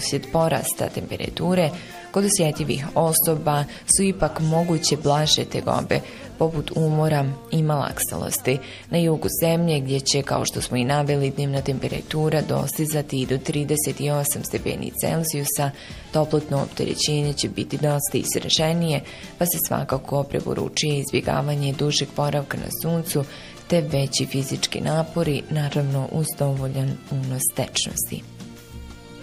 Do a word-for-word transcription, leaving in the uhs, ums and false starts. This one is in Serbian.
uslijed porasta temperature, kod osjetljivih osoba su ipak moguće blaže tegobe, poput umora i malaksalosti. Na jugu zemlje, gdje će, kao što smo i naveli, dnevna temperatura dostizati i do trideset osam stepeni Celzijusa, toplotno opterećenje će biti dosta izraženije, pa se svakako preporučuje izbjegavanje dužeg boravka na suncu, te veći fizički napori, naravno uz dovoljan unos tečnosti.